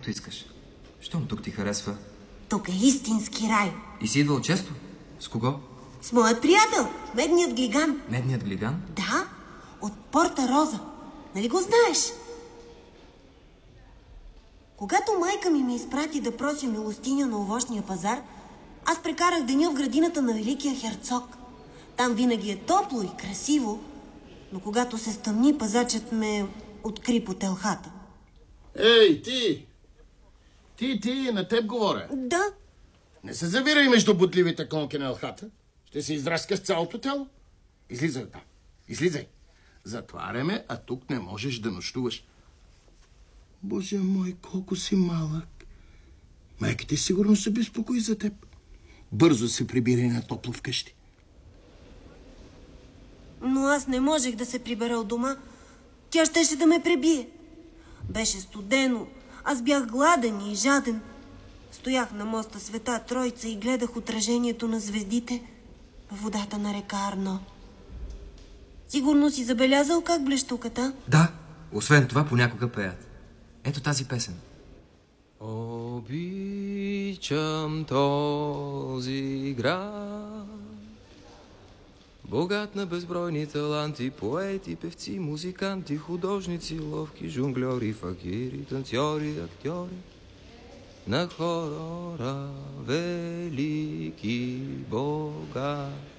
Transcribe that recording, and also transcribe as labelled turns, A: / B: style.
A: Както искаш. Щом тук ти харесва?
B: Тук е истински рай.
A: И си идвал често? С кого?
B: С моят приятел, Медният глиган.
A: Медният глиган?
B: Да, от Порта Роза. Нали го знаеш? Когато майка ми изпрати да прося милостиня на овощния пазар, аз прекарах деня в градината на Великия Херцог. Там винаги е топло и красиво, но когато се стъмни, пазачът ме откри по телхата.
C: Ей, ти! Ти, на теб говоря.
B: Да.
C: Не се завирай между будливите клонки на елхата. Ще се израскаш цялото тяло. Излизай оттам. Излизай. Затваряме, а тук не можеш да нощуваш. Боже мой, колко си малък. Майка ти сигурно се безпокои за теб. Бързо се прибирай на топло вкъщи.
B: Но аз не можех да се прибера от дома. Тя щеше да ме пребие. Беше студено. Аз бях гладен и жаден. Стоях на моста Света Троица и гледах отражението на звездите в водата на река Арно. Сигурно си забелязал как блеща оката?
A: Да, освен това понякога пеят. Ето тази песен.
D: Обичам този град, богат на безбройни таланти, поети, певци, музиканти, художници, ловки, жонгльори, факири, танцори, актьори, на хора велики богат.